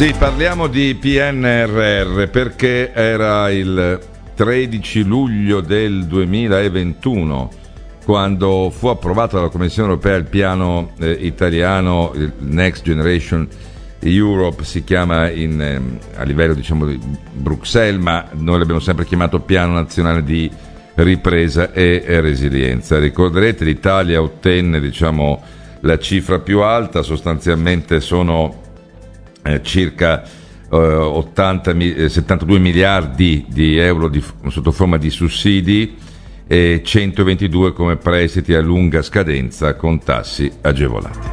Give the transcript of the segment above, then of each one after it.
Sì, parliamo di PNRR perché era il 13 luglio del 2021 quando fu approvato dalla Commissione Europea il piano italiano, il Next Generation Europe si chiama a livello diciamo di Bruxelles, ma noi l'abbiamo sempre chiamato Piano Nazionale di Ripresa e Resilienza. Ricorderete, l'Italia ottenne diciamo la cifra più alta, sostanzialmente sono circa 72 miliardi di euro sotto forma di sussidi e 122 come prestiti a lunga scadenza con tassi agevolati.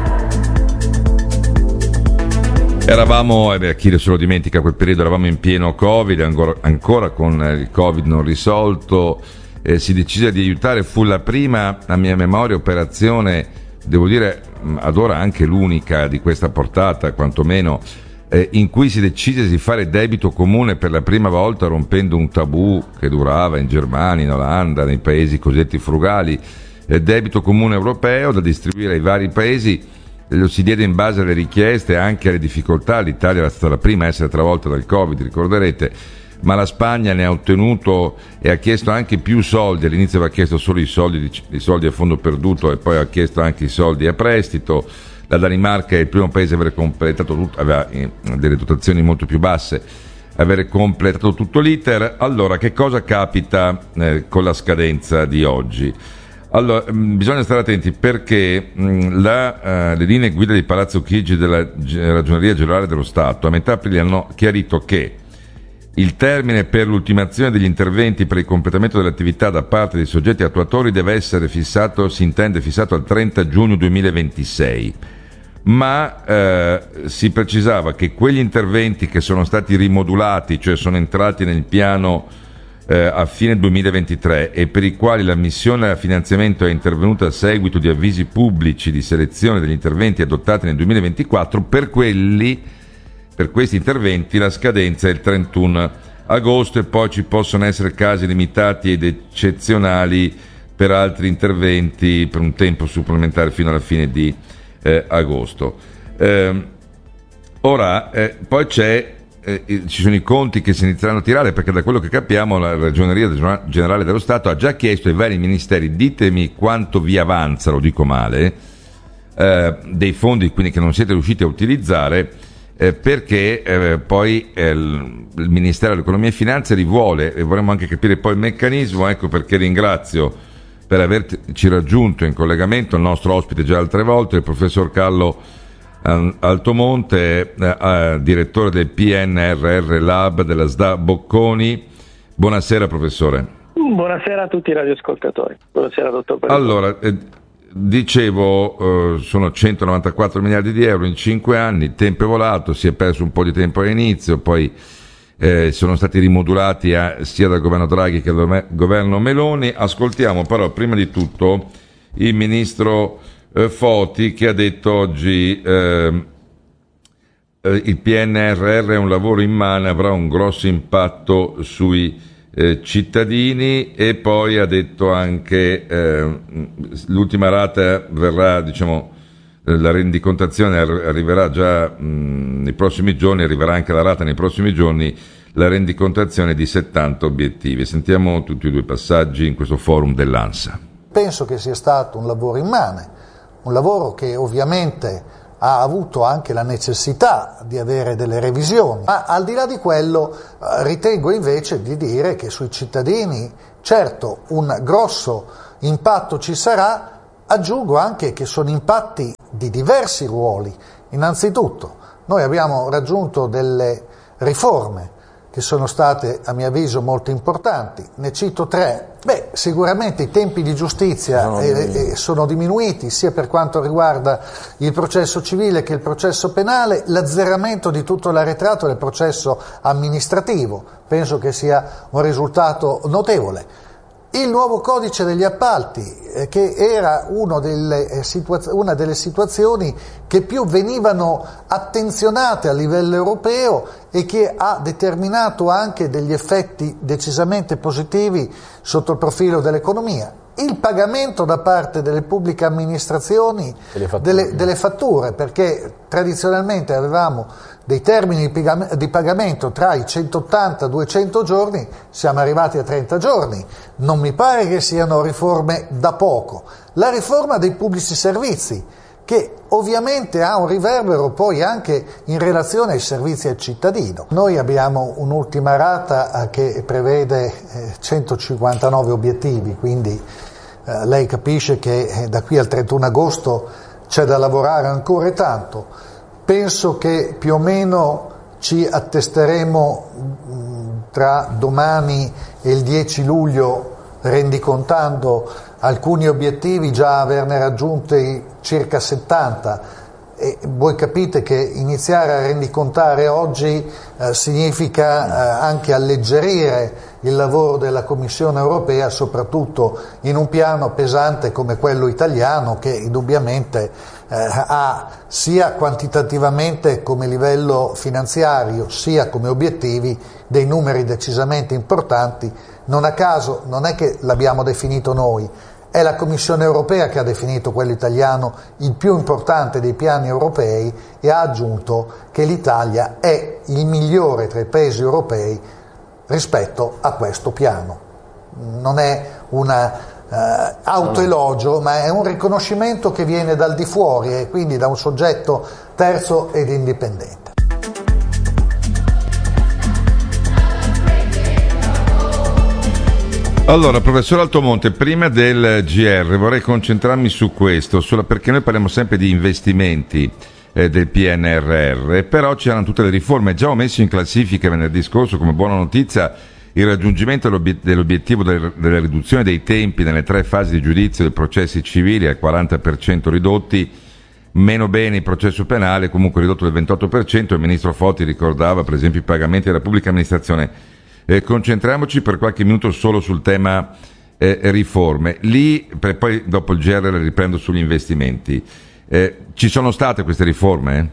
Eravamo, chi se lo dimentica, quel periodo eravamo in pieno Covid, ancora con il Covid non risolto, si decise di aiutare, fu la prima, a mia memoria, operazione, devo dire ad ora anche l'unica di questa portata, quantomeno, in cui si decise di fare debito comune per la prima volta, rompendo un tabù che durava in Germania, in Olanda, nei paesi cosiddetti frugali, debito comune europeo da distribuire ai vari paesi. Lo si diede in base alle richieste e anche alle difficoltà. L'Italia era stata la prima a essere travolta dal Covid, ricorderete, ma la Spagna ne ha ottenuto e ha chiesto anche più soldi. All'inizio aveva chiesto solo i soldi a fondo perduto e poi ha chiesto anche i soldi a prestito. La Danimarca è il primo paese a aver completato tutto, aveva delle dotazioni molto più basse, avere completato tutto l'iter. Allora, che cosa capita con la scadenza di oggi? Allora, bisogna stare attenti perché le linee guida di Palazzo Chigi della Ragioneria Generale dello Stato a metà aprile hanno chiarito che il termine per l'ultimazione degli interventi per il completamento dell'attività da parte dei soggetti attuatori deve essere fissato al 30 giugno 2026, ma si precisava che quegli interventi che sono stati rimodulati, cioè sono entrati nel piano a fine 2023 e per i quali l'ammissione a finanziamento è intervenuta a seguito di avvisi pubblici di selezione degli interventi adottati nel 2024, per questi interventi la scadenza è il 31 agosto e poi ci possono essere casi limitati ed eccezionali per altri interventi per un tempo supplementare fino alla fine di agosto. Poi ci sono i conti che si inizieranno a tirare, perché da quello che capiamo la Ragioneria Generale dello Stato ha già chiesto ai vari ministeri: ditemi quanto vi avanza, lo dico male, dei fondi quindi che non siete riusciti a utilizzare, perché poi il Ministero dell'Economia e Finanze li vuole, e vorremmo anche capire poi il meccanismo. Ecco perché ringrazio per averci raggiunto in collegamento il nostro ospite già altre volte, il professor Carlo Altomonte, direttore del PNRR Lab della SDA Bocconi. Buonasera professore. Buonasera a tutti i radioascoltatori. Buonasera dottor Perrone. Allora, dicevo, sono 194 miliardi di euro in 5 anni, il tempo è volato, si è perso un po' di tempo all'inizio, poi sono stati rimodulati sia dal governo Draghi che dal governo Meloni. Ascoltiamo però prima di tutto il ministro Foti, che ha detto oggi il PNRR è un lavoro immane, avrà un grosso impatto sui cittadini, e poi ha detto anche l'ultima rata verrà, la rendicontazione arriverà già nei prossimi giorni, arriverà anche la rata nei prossimi giorni, la rendicontazione di 70 obiettivi. Sentiamo tutti e due i passaggi in questo forum dell'ANSA. Penso che sia stato un lavoro immane, un lavoro che ovviamente ha avuto anche la necessità di avere delle revisioni, ma al di là di quello ritengo invece di dire che sui cittadini certo un grosso impatto ci sarà. Aggiungo anche che sono impatti di diversi ruoli. Innanzitutto noi abbiamo raggiunto delle riforme che sono state a mio avviso molto importanti, ne cito 3. Sicuramente i tempi di giustizia sono diminuiti sia per quanto riguarda il processo civile che il processo penale, l'azzeramento di tutto l'arretrato del processo amministrativo, penso che sia un risultato notevole. Il nuovo codice degli appalti, che era una delle situazioni che più venivano attenzionate a livello europeo e che ha determinato anche degli effetti decisamente positivi sotto il profilo dell'economia. il pagamento da parte delle pubbliche amministrazioni delle fatture, perché tradizionalmente avevamo dei termini di pagamento tra i 180 e 200 giorni, siamo arrivati a 30 giorni. Non mi pare che siano riforme da poco. La riforma dei pubblici servizi, che ovviamente ha un riverbero poi anche in relazione ai servizi al cittadino. Noi abbiamo un'ultima rata che prevede 159 obiettivi, quindi lei capisce che da qui al 31 agosto c'è da lavorare ancora e tanto. Penso che più o meno ci attesteremo tra domani e il 10 luglio, rendicontando alcuni obiettivi, già averne raggiunti circa 70, e voi capite che iniziare a rendicontare oggi significa anche alleggerire il lavoro della Commissione europea, soprattutto in un piano pesante come quello italiano, che indubbiamente ha sia quantitativamente come livello finanziario sia come obiettivi dei numeri decisamente importanti. Non a caso non è che l'abbiamo definito noi, è la Commissione europea che ha definito quello italiano il più importante dei piani europei e ha aggiunto che l'Italia è il migliore tra i paesi europei rispetto a questo piano. Non è un autoelogio, ma è un riconoscimento che viene dal di fuori e quindi da un soggetto terzo ed indipendente. Allora, professor Altomonte, prima del GR vorrei concentrarmi su questo, perché noi parliamo sempre di investimenti del PNRR, però c'erano tutte le riforme. Già ho messo in classifica venerdì scorso come buona notizia il raggiungimento dell'obiettivo della riduzione dei tempi nelle 3 fasi di giudizio dei processi civili al 40% ridotti, meno bene il processo penale, comunque ridotto del 28%. Il ministro Foti ricordava per esempio i pagamenti della pubblica amministrazione. Concentriamoci per qualche minuto solo sul tema riforme. Lì, poi dopo il GR riprendo sugli investimenti. Ci sono state queste riforme?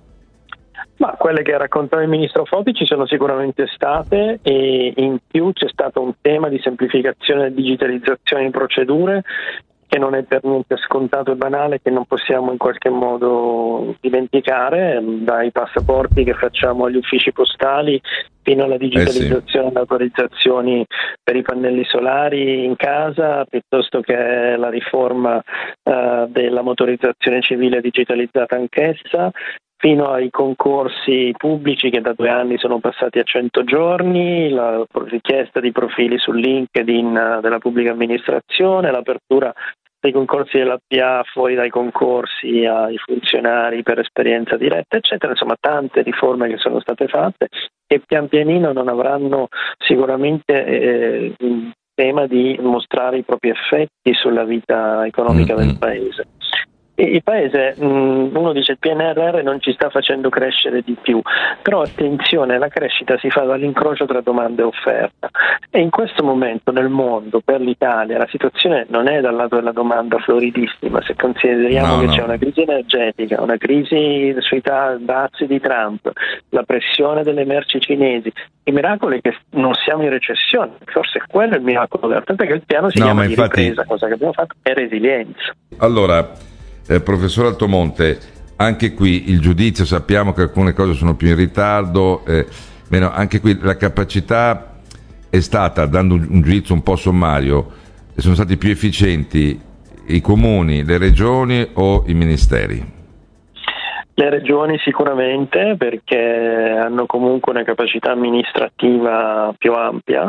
Ma quelle che raccontava il ministro Foti ci sono sicuramente state, e in più c'è stato un tema di semplificazione e digitalizzazione di procedure che non è per niente scontato e banale, che non possiamo in qualche modo dimenticare, dai passaporti che facciamo agli uffici postali fino alla digitalizzazione e autorizzazioni per i pannelli solari in casa, piuttosto che la riforma della motorizzazione civile digitalizzata anch'essa, fino ai concorsi pubblici che da 2 anni sono passati a 100 giorni, la richiesta di profili su LinkedIn della pubblica amministrazione, l'apertura dei concorsi della PA fuori dai concorsi ai funzionari per esperienza diretta, eccetera. Insomma, tante riforme che sono state fatte e pian pianino non avranno sicuramente il tema di mostrare i propri effetti sulla vita economica del Paese. Il Paese, uno dice il PNRR non ci sta facendo crescere di più, però attenzione, la crescita si fa dall'incrocio tra domanda e offerta, e in questo momento nel mondo, per l'Italia, la situazione non è dal lato della domanda floridissima. Se consideriamo che c'è una crisi energetica, una crisi sui dazi di Trump, la pressione delle merci cinesi, il miracolo è che non siamo in recessione, forse quello è il miracolo, tanto che il piano si chiama di ripresa, cosa che abbiamo fatto è resilienza. Allora, professor Altomonte, anche qui il giudizio, sappiamo che alcune cose sono più in ritardo, anche qui la capacità è stata, dando un giudizio un po' sommario, sono stati più efficienti i comuni, le regioni o i ministeri? Le regioni sicuramente, perché hanno comunque una capacità amministrativa più ampia.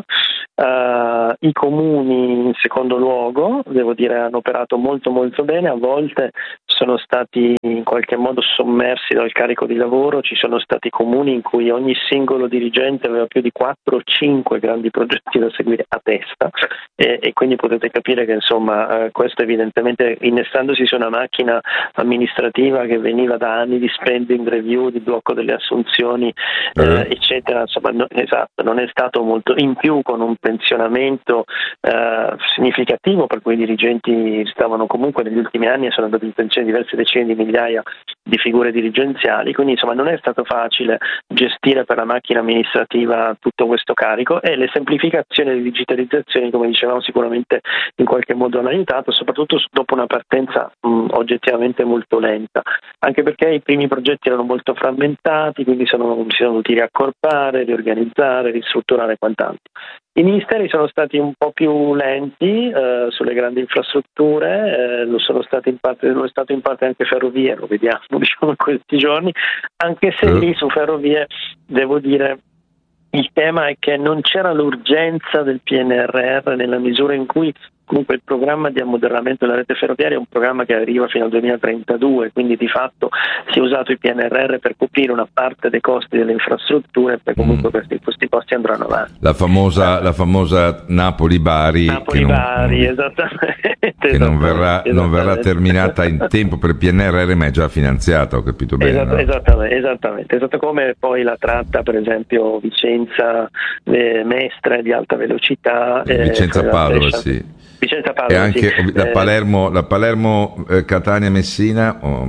I comuni in secondo luogo, devo dire, hanno operato molto molto bene, a volte sono stati in qualche modo sommersi dal carico di lavoro. Ci sono stati comuni in cui ogni singolo dirigente aveva più di 4 o 5 grandi progetti da seguire a testa, e quindi potete capire che insomma questo evidentemente, innestandosi su una macchina amministrativa che veniva da anni anni di spending review, di blocco delle assunzioni, eccetera, insomma, non è stato molto, in più con un pensionamento significativo, per cui i dirigenti stavano comunque negli ultimi anni e sono andati in pensione diverse decine di migliaia di figure dirigenziali, quindi insomma non è stato facile gestire per la macchina amministrativa tutto questo carico, e le semplificazioni e le digitalizzazioni, come dicevamo, sicuramente in qualche modo hanno aiutato, soprattutto dopo una partenza oggettivamente molto lenta, anche perché i primi progetti erano molto frammentati, quindi si sono dovuti riaccorpare, riorganizzare, ristrutturare e quant'altro. I ministeri sono stati un po' più lenti sulle grandi infrastrutture, lo è stato in parte anche ferrovie, lo vediamo diciamo in questi giorni, anche se lì su ferrovie devo dire il tema è che non c'era l'urgenza del PNRR, nella misura in cui comunque il programma di ammodernamento della rete ferroviaria è un programma che arriva fino al 2032, quindi di fatto si è usato il PNRR per coprire una parte dei costi delle infrastrutture, perché comunque questi costi andranno avanti. La famosa Napoli-Bari, esattamente, che non verrà terminata in tempo per il PNRR, ma è già finanziata, ho capito bene. No? Esattamente, come poi la tratta, per esempio Vicenza Mestre di alta velocità, Vicenza-Padova, sì. E anche la Palermo Catania Messina o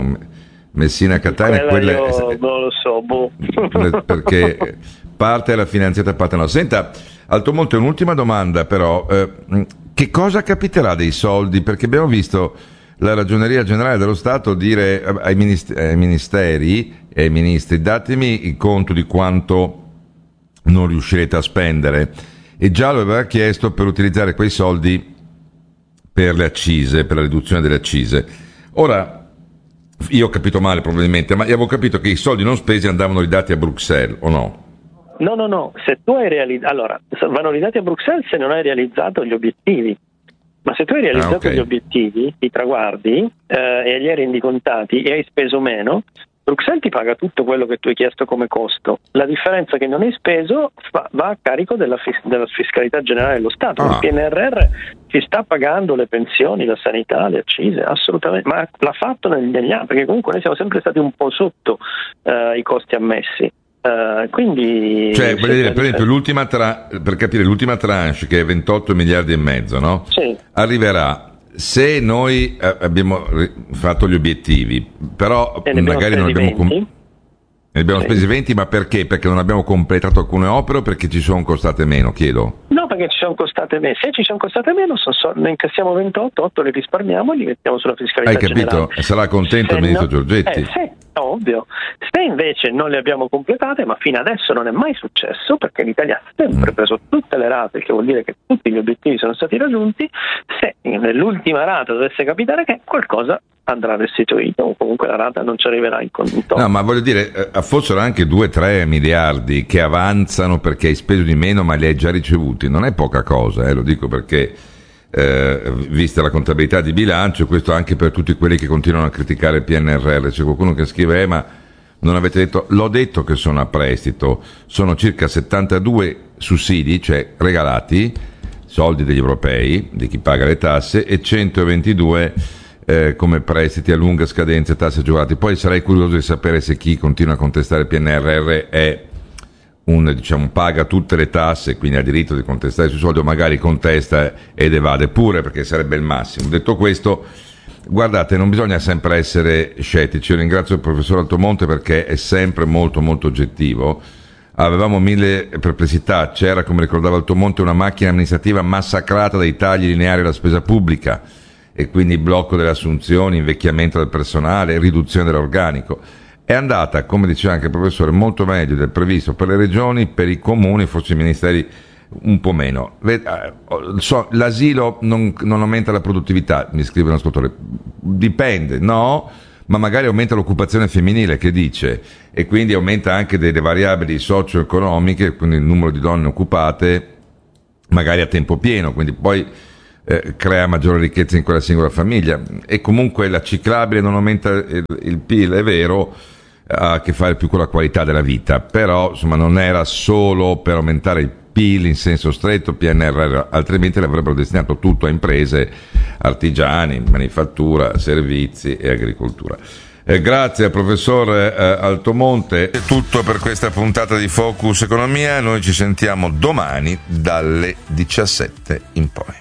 Messina Catania, quella io non lo so, perché parte è la finanziata, parte no. Senta, Altomonte, un'ultima domanda però, che cosa capiterà dei soldi? Perché abbiamo visto la Ragioneria Generale dello Stato dire ai ministeri e ai ministri: datemi il conto di quanto non riuscirete a spendere. E già lo aveva chiesto per utilizzare quei soldi per le accise, per la riduzione delle accise. Ora, io ho capito male probabilmente, ma avevo capito che i soldi non spesi andavano ridati a Bruxelles, o no? No, se tu hai allora, vanno ridati a Bruxelles se non hai realizzato gli obiettivi. Ma se tu hai realizzato gli obiettivi, i traguardi, e li hai rendicontati e hai speso meno, Bruxelles ti paga tutto quello che tu hai chiesto come costo. La differenza che non hai speso va a carico della fiscalità generale dello Stato. Il PNRR ci sta pagando le pensioni, la sanità, le accise, assolutamente, ma l'ha fatto negli anni, perché comunque noi siamo sempre stati un po' sotto i costi ammessi. Quindi, cioè, per esempio, per capire, l'ultima tranche, che è 28 miliardi e mezzo, no? Sì. Arriverà se noi abbiamo fatto gli obiettivi, però magari non abbiamo spesi 20, ma perché? Perché non abbiamo completato alcune opere o perché ci sono costate meno, chiedo? No, perché ci sono costate meno. Se ci sono costate meno, ne incassiamo 28, 8 le risparmiamo e li mettiamo sulla fiscalità generale. Hai capito? Sarà contento il ministro Giorgetti. Sì, ovvio. Se invece non le abbiamo completate, ma fino adesso non è mai successo, perché l'Italia ha sempre preso tutte le rate, che vuol dire che tutti gli obiettivi sono stati raggiunti, se nell'ultima rata dovesse capitare che qualcosa andrà restituito, o comunque la rata non ci arriverà in conto. No, ma voglio dire, fossero anche 2-3 miliardi che avanzano perché hai speso di meno ma li hai già ricevuti, non è poca cosa, lo dico perché vista la contabilità di bilancio, questo anche per tutti quelli che continuano a criticare il PNRR. C'è qualcuno che scrive ma non avete detto? L'ho detto che sono a prestito, sono circa 72 sussidi, cioè regalati, soldi degli europei, di chi paga le tasse, e 122 come prestiti a lunga scadenza e tasse agevolate. Poi sarei curioso di sapere se chi continua a contestare il PNRR è paga tutte le tasse, quindi ha diritto di contestare sui soldi, o magari contesta ed evade pure, perché sarebbe il massimo. Detto questo, guardate, non bisogna sempre essere scettici. Io ringrazio il professor Altomonte perché è sempre molto molto oggettivo. Avevamo 1000 perplessità, c'era, come ricordava Altomonte, una macchina amministrativa massacrata dai tagli lineari alla spesa pubblica, e quindi blocco delle assunzioni, invecchiamento del personale, riduzione dell'organico. È andata, come diceva anche il professore, molto meglio del previsto per le regioni, per i comuni, forse i ministeri un po' meno. L'asilo non aumenta la produttività, mi scrive un ascoltatore. Dipende, no, ma magari aumenta l'occupazione femminile, che dice, e quindi aumenta anche delle variabili socio-economiche, quindi il numero di donne occupate, magari a tempo pieno, quindi poi crea maggiore ricchezza in quella singola famiglia. E comunque la ciclabile non aumenta il PIL, è vero, ha a che fare più con la qualità della vita, però insomma non era solo per aumentare il PIL in senso stretto PNRR, altrimenti l'avrebbero destinato tutto a imprese, artigiani, manifattura, servizi e agricoltura. Grazie al professor Altomonte. È tutto per questa puntata di Focus Economia. Noi ci sentiamo domani dalle 17 in poi.